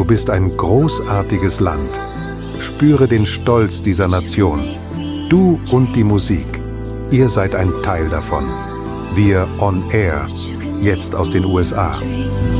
bist ein großartiges Land. Spüre den Stolz dieser Nation. Du und die Musik. Ihr seid ein Teil davon. Wir on Air, jetzt aus den USA.